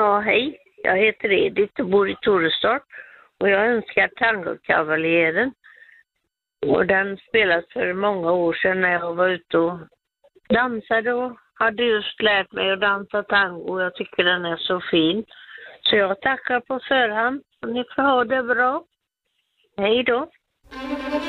Ja, hej. Jag heter Edith och bor i Torestorp. Och jag önskar Tangokavaljen. Och den spelas för många år sedan när jag var ute och dansade och hade just lärt mig att dansa tango. Jag tycker den är så fin. Så jag tackar på förhand. Och ni får ha det bra. Hej då.